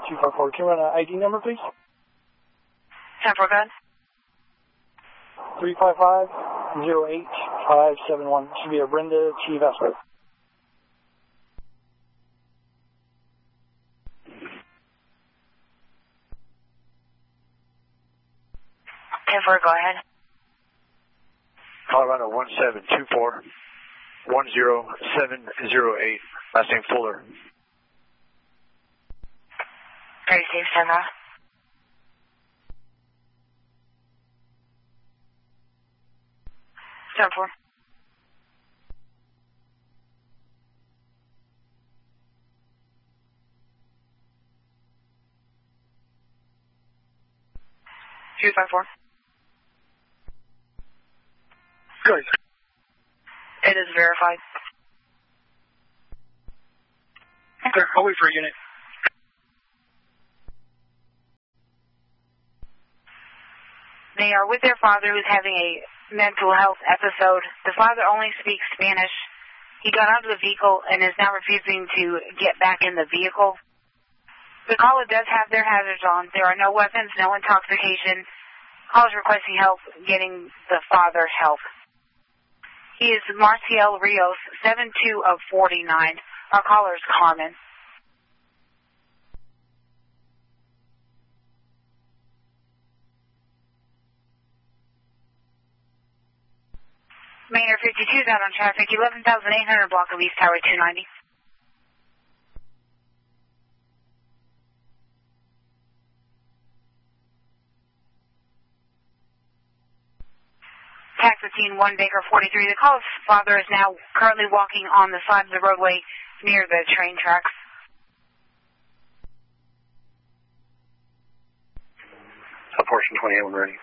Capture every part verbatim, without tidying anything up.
two five four. Can you run an I D number, please? ten four, go ahead. three five five zero eight five seven one. Should be a Brenda T. Vesper. ten four, go ahead. Colorado one seven two four one zero seven zero eight. Last name Fuller. Very safe, Sandra. ten four. two five four. Good. It is verified. Okay, I'll wait for a unit. They are with their father who's having a mental health episode. The father only speaks Spanish. He got out of the vehicle and is now refusing to get back in the vehicle. The caller does have their hazards on. There are no weapons, no intoxication. Caller's requesting help getting the father help. He is Marciel Rios, seven two of forty-nine. Our caller is Carmen. Maynard fifty-two is out on traffic, eleven thousand eight hundred block of East Highway two ninety. Taxatine one Baker forty-three. The caller's father is now currently walking on the side of the roadway near the train tracks. A portion twenty-eight when ready.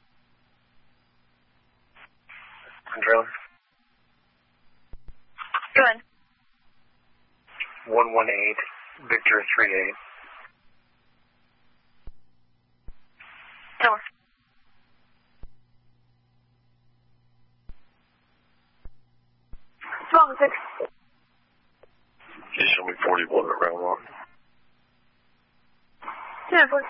Trailer. Good. one one eight, Victor three eight. Door. Wrong, six. You show me forty-one around one. Yeah, please.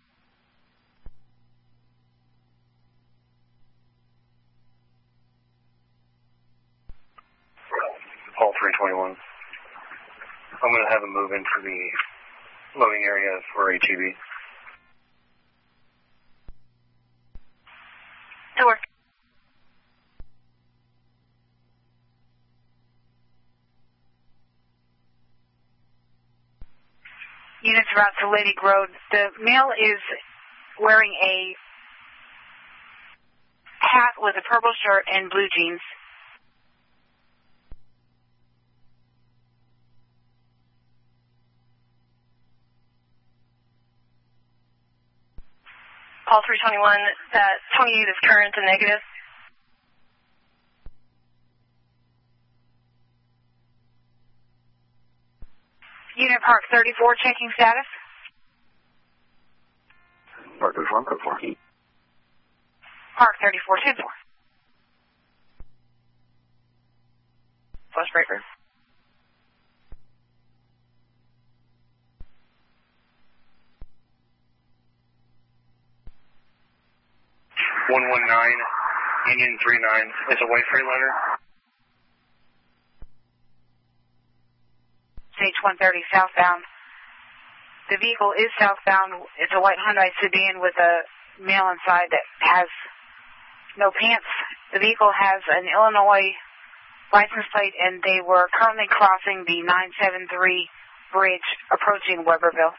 All three twenty-one. I'm going to have him move into the loading area for H E B. To work. Units route to Lady Road. The male is wearing a hat with a purple shirt and blue jeans. Call three twenty-one, that twenty-eight is current and negative. Unit Park thirty-four, checking status. Park thirty-four, code four. Park thirty-four, ten four. Flush breaker. one one nine, Union three nine. It's a white Freightliner. H one thirty southbound. The vehicle is southbound. It's a white Hyundai sedan with a male inside that has no pants. The vehicle has an Illinois license plate, and they were currently crossing the nine seven three bridge approaching Weberville.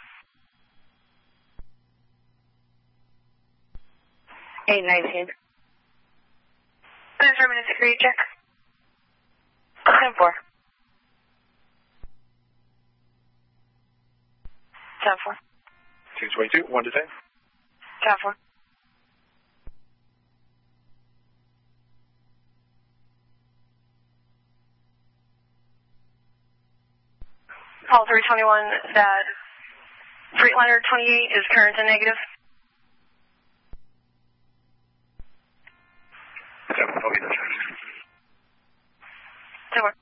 eight nineteen. Confirm a security check. ten four. ten four. two twenty-two, one to ten. ten four. Call three twenty-one, that Freightliner twenty-eight is current and negative. Okay, I'll get that. ten four.